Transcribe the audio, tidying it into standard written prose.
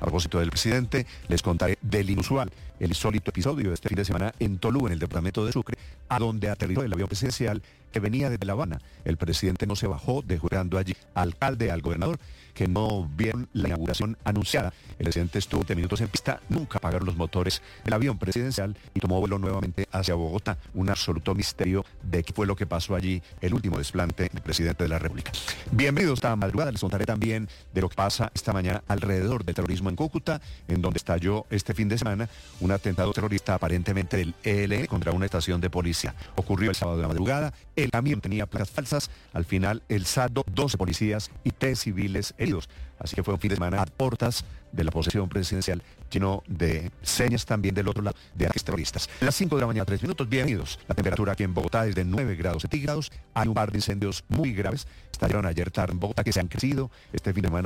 A propósito del presidente, les contaré del inusual, el insólito episodio de este fin de semana en Tolú, en el departamento de Sucre, a donde aterrizó el avión presidencial que venía desde La Habana. El presidente no se bajó, dejando allí al alcalde, al gobernador, que no vieron la inauguración anunciada. El presidente estuvo 20 minutos en pista, nunca apagaron los motores del avión presidencial y tomó vuelo nuevamente hacia Bogotá. Un absoluto misterio de qué fue lo que pasó allí, el último desplante del presidente de la República. Bienvenidos esta madrugada, les contaré también de lo que pasa esta mañana alrededor del terrorismo en Cúcuta, en donde estalló este fin de semana un atentado terrorista aparentemente del ELN contra una estación de policía. Ocurrió el sábado de la madrugada, el camión tenía placas falsas, al final el saldo, 12 policías y 3 civiles heridos. Así que fue un fin de semana a portas de la posesión presidencial, lleno de señas también del otro lado de ataques terroristas. A las 5 de la mañana, 3 minutos, bienvenidos. La temperatura aquí en Bogotá es de 9 grados centígrados. Hay un par de incendios muy graves. Estallaron ayer tarde en Bogotá que se han crecido este fin de semana.